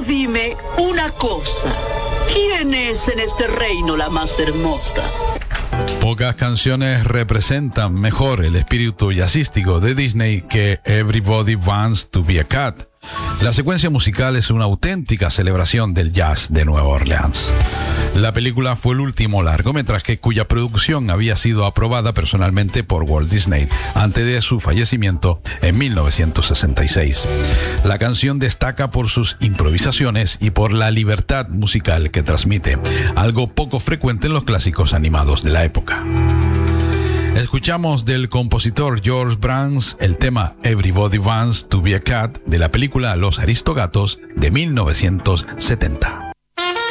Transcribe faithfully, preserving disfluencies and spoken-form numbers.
Pero dime una cosa, ¿quién es en este reino la más hermosa? Pocas canciones representan mejor el espíritu jazzístico de Disney que Everybody Wants to Be a Cat. La secuencia musical es una auténtica celebración del jazz de Nueva Orleans. La película fue el último largometraje cuya producción había sido aprobada personalmente por Walt Disney antes de su fallecimiento en mil novecientos sesenta y seis. La canción destaca por sus improvisaciones y por la libertad musical que transmite, algo poco frecuente en los clásicos animados de la época. Escuchamos del compositor George Bruns el tema Everybody Wants to Be a Cat de la película Los Aristogatos de mil novecientos setenta.